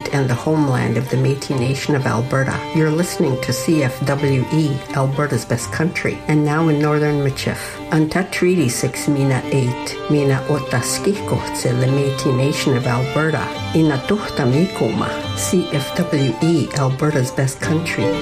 site and the homeland of the Métis Nation of Alberta. You're listening to CFWE, Alberta's Best Country, and now in Northern Michif. Anta Treaty 6 Mina 8, Mina Otaskiko tse the Métis Nation of Alberta, Ina Tuhta Mikoma, CFWE, Alberta's Best Country.